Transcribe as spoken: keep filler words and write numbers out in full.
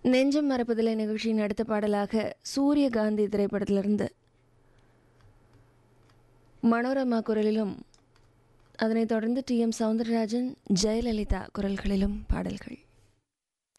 நெஞ்சம் மறப்பதில்லை நிகழ்ச்சியின் அடுத்த பாடலாக சூரியகாந்தி திரைப்படத்திலிருந்து மனோரமா குரலிலும் அதனைத் தொடர்ந்து டி எம் சவுந்தரராஜன் ஜெயலலிதா குரல்களிலும் பாடல்கள்.